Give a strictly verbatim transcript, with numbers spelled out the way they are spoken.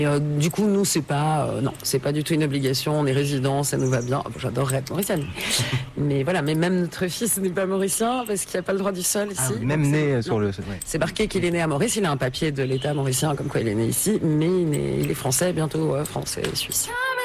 Et euh, du coup, nous, c'est pas, euh, non, c'est pas du tout une obligation. On est résident, ça nous va bien. Bon, j'adorerais être mauricienne. Mais voilà, mais même notre fils n'est pas mauricien parce qu'il n'a pas le droit du sol ici. Ah, même Donc, né c'est- sur non. le. Ouais. C'est marqué qu'il est né à Maurice. Il a un papier de l'État mauricien comme quoi il est né ici, mais il est, il est français, bientôt euh, français et suisse.